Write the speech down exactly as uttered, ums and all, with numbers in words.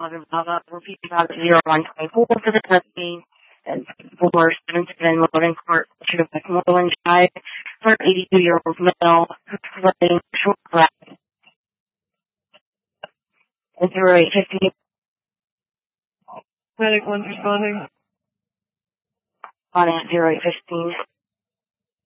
eleven Alpha, repeat about zero one twenty-four for the testing, and for seven seven Loading Court, Westmoreland Drive, for an eighty-two-year-old male who's playing short track, and zero eight fifteen. Medic one's responding. On at zero eight fifteen.